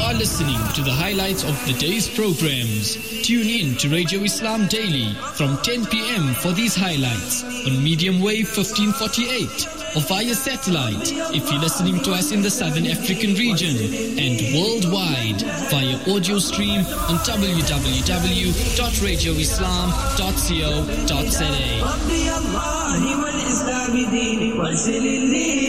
are listening to the highlights of the day's programs. Tune in to Radio Islam Daily from 10 p.m. for these highlights on medium wave 1548 or via satellite if you're listening to us in the Southern African region, and worldwide via audio stream on www.radioislam.co.za.